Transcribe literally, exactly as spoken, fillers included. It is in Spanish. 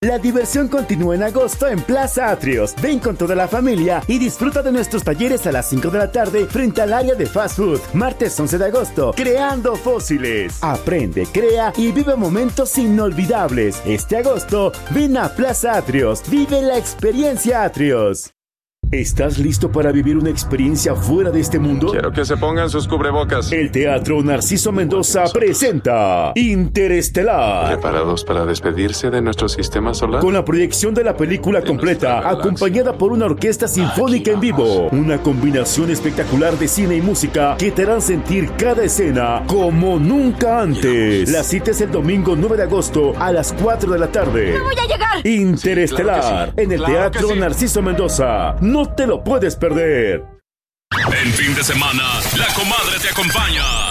La diversión continúa en agosto en Plaza Atrios. Ven con toda la familia y disfruta de nuestros talleres a las cinco de la tarde frente al área de fast food. Martes once de agosto, Creando Fósiles. Aprende, crea y vive momentos inolvidables. Este agosto, ven a Plaza Atrios. Vive la experiencia Atrios. ¿Estás listo para vivir una experiencia fuera de este mundo? Quiero que se pongan sus cubrebocas. El Teatro Narciso Mendoza presenta Interestelar. ¿Preparados para despedirse de nuestro sistema solar? Con la proyección de la película completa, acompañada por una orquesta sinfónica en vivo. Una combinación espectacular de cine y música que te harán sentir cada escena como nunca antes. La cita es el domingo nueve de agosto a las cuatro de la tarde. ¡No voy a llegar! Interestelar, Sí, claro que sí. en el Claro Teatro que sí. Narciso Mendoza. No te lo puedes perder. En fin de semana, la comadre te acompaña.